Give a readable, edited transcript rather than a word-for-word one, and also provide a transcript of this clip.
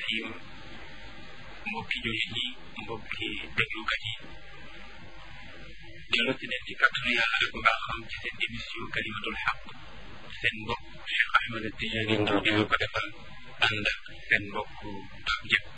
rahim mbokki jullit yi mbokki déglukat yi dellu si leen ci kàttanu yàlla ak mbaaxam ci seen émission kalimatul xaq seen mbokk Cheikh Ahmed Tidiane Ndao di ko defal ànd ak seen mbokk Pape Diop